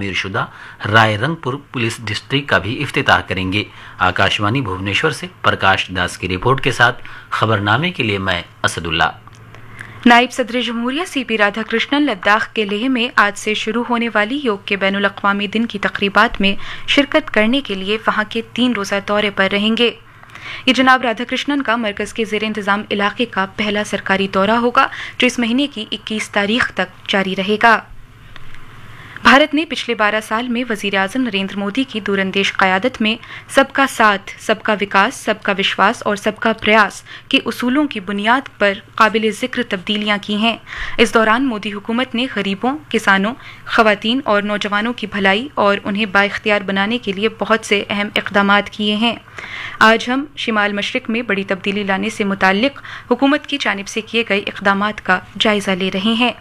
तामीर शुदा राय Rangpur police district का भी इफ्तिताह करेंगे। आकाशवाणी भुवनेश्वर से प्रकाश दास की रिपोर्ट के साथ खबरनामे के लिए मैं असदुल्ला। नायब सदर जमहूरिया सीपी राधाकृष्णन लद्दाख के लेह में आज से शुरू होने वाली योग के बैनुल अक़वामी दिन की तक़रीबात में शिरकत करने के लिए वहां के 3 रोज़ा दौरे पर रहेंगे। ये जनाब राधाकृष्णन का मरकज़ के ज़ेर इंतज़ाम इलाके का पहला सरकारी दौरा होगा जो इस महीने की 21 तारीख तक जारी रहेगा। भारत ने पिछले 12 साल में वज़ीर आज़म नरेंद्र मोदी की दूरंदेश क़यादत में सबका साथ, सबका विकास, सबका विश्वास और सबका प्रयास के उसूलों की बुनियाद पर काबिल ज़िक्र तब्दीलियां की हैं। इस दौरान मोदी हुकूमत ने गरीबों, किसानों, ख़वातीन और नौजवानों की भलाई और उन्हें बाइख्तियार बनाने के लिए बहुत से अहम इक़दामात किए हैं। आज हम शिमाल मशरिक़ में बड़ी तब्दीली लाने से मुताल्लिक़ हुकूमत की जानिब से किए गए इक़दामात का जायज़ा ले रहे हैं।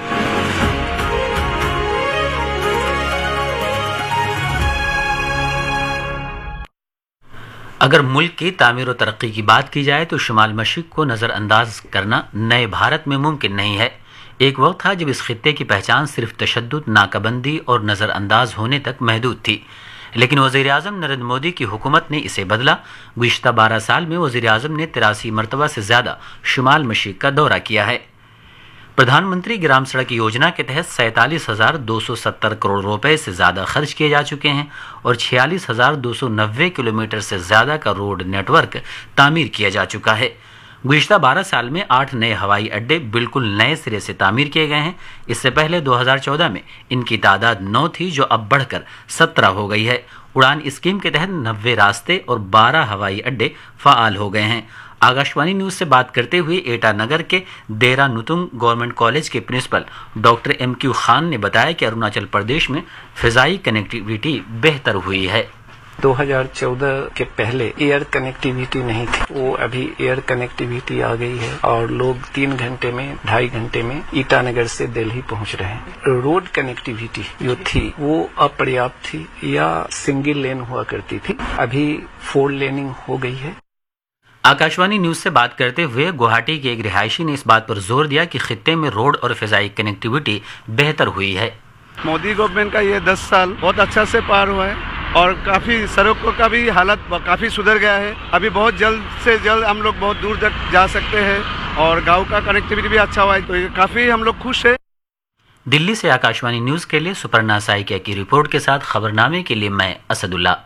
अगर मुल्क की तामीर और तरक्की की बात की जाए तो शुमाल मशरिक़ को नज़रअंदाज करना नए भारत में मुमकिन नहीं है। एक वक्त था जब इस खित्ते की पहचान सिर्फ तशद्दुद, नाकाबंदी और नज़रअंदाज होने तक महदूद थी, लेकिन वज़ीर आज़म नरेंद्र मोदी की हुकूमत ने इसे बदला। गुज़िश्ता 12 साल में वज़ीर आज़म ने 83 मरतबा से ज़्यादा शुमाल मशरिक़ का दौरा किया है। प्रधानमंत्री ग्राम सड़क योजना के तहत 47,270 करोड़ रुपए से ज़्यादा खर्च किए जा चुके हैं और 46,290 किलोमीटर से ज़्यादा का रोड नेटवर्क तामीर किया जा चुका है। गुज़िश्ता 12 साल में 8 नए हवाई अड्डे बिल्कुल नए सिरे से तामीर किए गए हैं। इससे पहले 2014 में इनकी तादाद 9 थी जो अब बढ़कर 17 हो गई है। उड़ान स्कीम के तहत 90 रास्ते और 12 हवाई अड्डे फ़ाल हो गए हैं। आकाशवाणी न्यूज़ से बात करते हुए एटा नगर के देरा नुतुंग गवर्नमेंट कॉलेज के प्रिंसिपल डॉक्टर MQ खान ने बताया कि अरुणाचल प्रदेश में फ़िज़ाई कनेक्टिविटी बेहतर हुई है। 2014 के पहले एयर कनेक्टिविटी नहीं थी, वो अभी एयर कनेक्टिविटी आ गई है और लोग 3 घंटे में, 2.5 घंटे में ईटानगर से दिल्ली पहुंच रहे हैं। रोड कनेक्टिविटी जो थी वो अपर्याप्त थी या सिंगल लेन हुआ करती थी, अभी 4 लेनिंग हो गई है। आकाशवाणी न्यूज़ से बात करते हुए गुवाहाटी के एक रिहायशी ने इस बात पर जोर दिया कि खित्ते में रोड और फ़िज़ाई कनेक्टिविटी बेहतर हुई है। मोदी गवर्नमेंट का ये 10 साल बहुत अच्छा से पार हुआ है और काफ़ी सड़कों का भी हालत काफ़ी सुधर गया है। अभी बहुत जल्द से जल्द हम लोग बहुत दूर तक जा सकते हैं और गाँव का कनेक्टिविटी भी अच्छा हुआ है, तो काफ़ी हम लोग खुश हैं। दिल्ली से आकाशवाणी न्यूज़ के लिए सुपर्णा साइकिया की रिपोर्ट के साथ खबरनामे के लिए मैं असदुल्ला।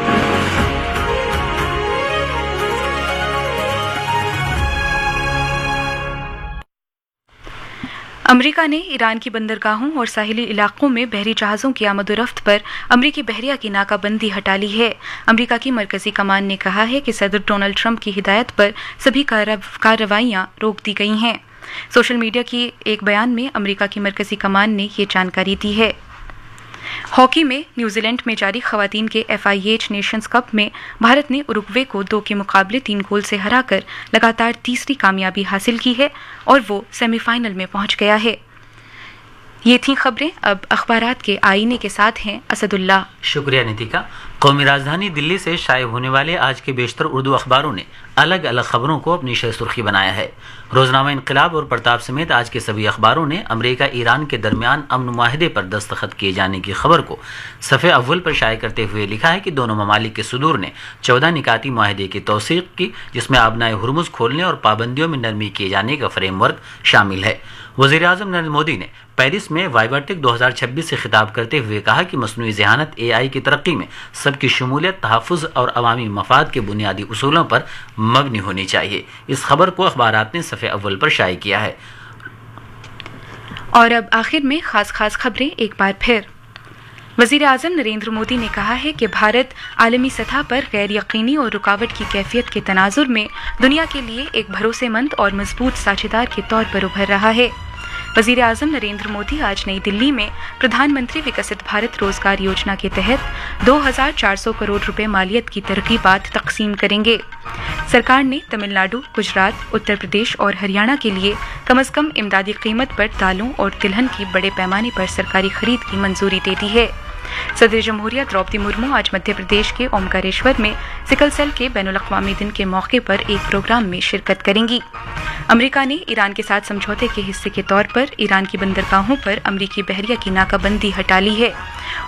अमेरिका ने ईरान की बंदरगाहों और साहिली इलाकों में बहरी जहाज़ों की आमद-ओ-रफ्त पर अमरीकी बहरिया की नाकाबंदी हटा ली है। अमेरिका की मरकज़ी कमान ने कहा है कि सदर डोनाल्ड ट्रंप की हिदायत पर सभी कार्रवाइयां रोक दी गई हैं। सोशल मीडिया की एक बयान में अमेरिका की मरकज़ी कमान ने ये जानकारी दी है। हॉकी में न्यूजीलैंड में जारी खवातीन के FIH नेशंस कप में भारत ने उरुग्वे को 2 के मुकाबले 3 गोल से हराकर लगातार तीसरी कामयाबी हासिल की है और वो सेमीफाइनल में पहुंच गया है। ये थी खबरें। अब अखबारात के आईने के साथ हैं असदुल्ला। शुक्रिया नितिका। कौमी राजधानी दिल्ली से शाये होने वाले आज के बेशतर उर्दू अखबारों ने अलग अलग खबरों को अपनी शह सुर्खी बनाया है। रोजनामा इनकलाब और प्रताप समेत आज के सभी अखबारों ने अमेरिका ईरान के दरमियान अमन माहिदे पर दस्तखत किए जाने की खबर को सफ़े अव्वल पर शाये करते हुए लिखा है कि दोनों ममालिक के सदूर ने 14 निकाती माहिदे की तौसीक की, जिसमें आबनाए हुरमुज़ खोलने और पाबंदियों में नरमी किए जाने का फ्रेमवर्क शामिल है। वज़ीर आज़म नरेंद्र मोदी ने पेरिस में वाइवाटेक 2026 से खिताब करते हुए कहा कि मसनूई ज़हानत AI की तरक्की में सबकी शमूलियत, तहफ़्फ़ुज़ और अवामी मफाद के बुनियादी उसूलों पर मबनी होनी चाहिए। इस खबर को अखबारात ने सफ़े अव्वल पर शाये किया है। और अब आखिर में खास खबरें एक बार फिर। वज़ीर आज़म नरेंद्र मोदी ने कहा है कि भारत आलमी सतह पर गैर यकीनी और रुकावट की कैफियत के तनाजुर में दुनिया के लिए एक भरोसेमंद और मजबूत साझेदार के तौर पर उभर रहा है। वज़ीर आज़म नरेंद्र मोदी आज नई दिल्ली में प्रधानमंत्री विकसित भारत रोजगार योजना के तहत 2,400 करोड़ रुपए मालियत की तरगीबात तकसीम करेंगे। सरकार ने तमिलनाडु, गुजरात, उत्तर प्रदेश और हरियाणा के लिए कम से कम इमदादी कीमत पर दालों और तिलहन की बड़े पैमाने पर सरकारी खरीद की मंजूरी दे दी है। सदर जमहूरिया द्रौपदी मुर्मू आज मध्य प्रदेश के ओमकारेश्वर में सिकल सेल के बैनुल अक़वामी दिन के मौके पर एक प्रोग्राम में शिरकत करेंगी। अमेरिका ने ईरान के साथ समझौते के हिस्से के तौर पर ईरान की बंदरगाहों पर अमेरिकी बहरिया की नाकाबंदी हटा ली है